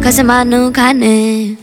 कसमानो खाने।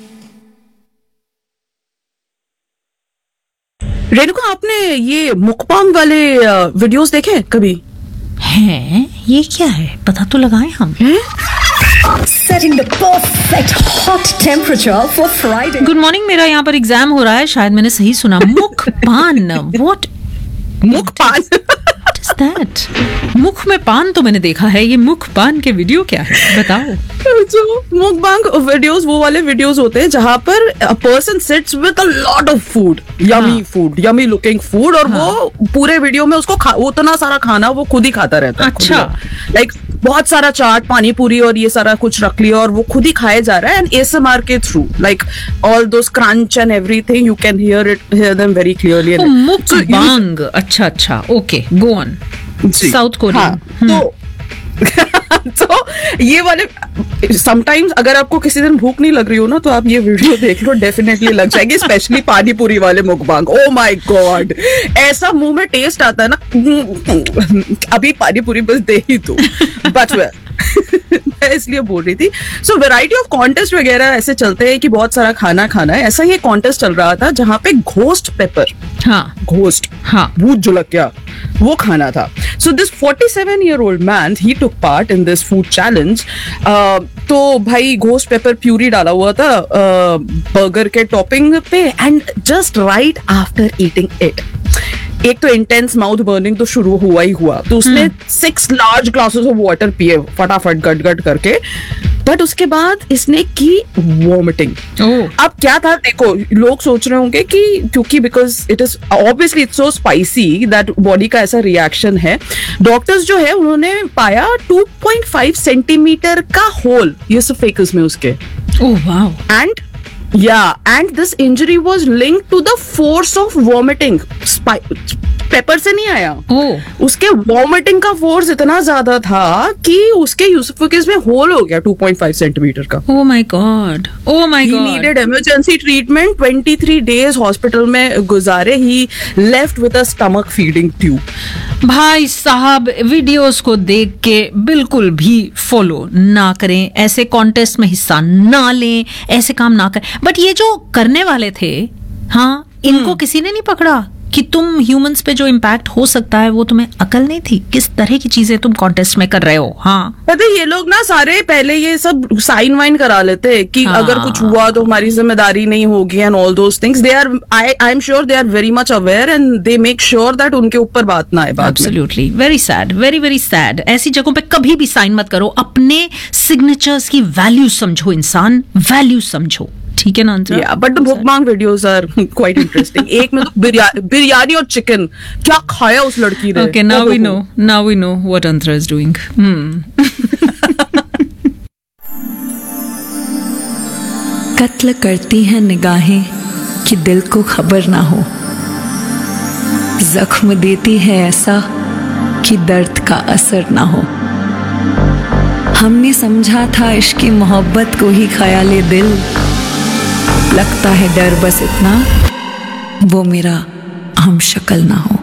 रेणुका, आपने ये मुकबांग वाले वीडियोस देखे कभी? हैं? ये क्या है, पता तो लगाएं हम। Setting the perfect hot temperature for Friday. Good morning, मेरा यहाँ पर एग्जाम हो रहा है, शायद मैंने सही सुना। मुखपान, व्हाट? मुखपान What is that? मुख में पान तो मैंने देखा है, ये मुखपान के वीडियो क्या है, बताओ। जो मुकबांग वीडियोस वो वाले वीडियोस होते हैं जहाँ पर a person sits with a lot of food, yummy food, yummy looking food, और वो पूरे वीडियो में उसको उतना सारा खाना वो खुद ही खाता रहता है। अच्छा, लाइक बहुत सारा चाट, पानी पूरी और ये सारा कुछ रख लिया और वो खुद ही खाए जा रहा है। एंड ASMR के through, like all those crunch and everything, you can hear them very clearly. मुकबांग, अच्छा, okay, go on. South Korea. तो ये वाले समटाइम्स अगर आपको किसी दिन भूख नहीं लग रही हो ना, तो आप ये वीडियो देख लो, डेफिनेटली लग जाएगी। स्पेशली पानी पूरी वाले मुकबांग, ओ माय गॉड, ऐसा मुंह में टेस्ट आता है ना, अभी पानी पूरी बस दे ही दो। बट मैं इसलिए बोल रही थी, सो वैरायटी ऑफ कॉन्टेस्ट वगैरह ऐसे चलते हैं कि बहुत सारा खाना खाना है। ऐसा ही एक कॉन्टेस्ट चल रहा था जहाँ पे घोस्ट पेपर, भूत जुलकिया, वो खाना था। So this 47-year-old man, he took part in this food challenge. तो भाई घोस्ट पेपर प्यूरी डाला हुआ था बर्गर के टॉपिंग पे, and just right after eating it, एक तो इंटेंस माउथ बर्निंग तो शुरू हुआ ही हुआ। तो उसने 6 लार्ज ग्लासेस ऑफ वाटर पिए फटाफट गट करके, बट उसके बाद इसने की वॉमिटिंग। अब क्या था, देखो लोग सोच रहे होंगे कि क्योंकि because it is obviously it's so spicy that body का ऐसा रिएक्शन है। डॉक्टर्स जो है उन्होंने पाया 2.5 सेंटीमीटर का होल यूसोफेगस में उसके। And this injury was linked to the force of vomiting. Paper से नहीं आया, उसके वॉमिटिंग का फोर्स इतना ज्यादा था कि उसके यूसोफेगस में होल हो गया 2.5 सेंटीमीटर का। Oh my God. He needed emergency treatment, 23 days hospital में गुजारे। He left with a stomach feeding tube. भाई साहब, वीडियोस को देख के बिल्कुल भी फॉलो ना करें, ऐसे कॉन्टेस्ट में हिस्सा ना लें, ऐसे काम ना करें। बट ये जो करने वाले थे, हाँ, इनको किसी ने नहीं पकड़ा कि तुम ह्यूमंस पे जो इम्पैक्ट हो सकता है वो तुम्हें अकल नहीं थी? किस तरह की चीजें तुम कॉन्टेस्ट में कर रहे हो? हाँ, पता है ये लोग ना सारे पहले ये सब साइन वाइन करा लेते कि अगर कुछ हुआ तो हमारी जिम्मेदारी नहीं होगी and all those things. They are, I am sure they are very much aware and they make sure that उनके ऊपर बात ना आए बाद में। Absolutely, very sad, very very sad. ऐसी जगहों पे कभी भी साइन मत करो, अपने सिग्नेचर्स की वैल्यू समझो, इंसान वैल्यू समझो, ठीक है ना? But the मुकबांग videos are quite interesting. एक में तो बिरयानी और चिकन क्या खाया उस लड़की ने। Okay, now we know what Antara is doing. कत्ल करती हैं निगाहें कि दिल को खबर ना हो, जख्म देती है ऐसा कि दर्द का असर ना हो। हमने समझा था इश्क की मोहब्बत को ही ख्याले दिल, लगता है डर बस इतना वो मेरा हम शक्ल ना हो।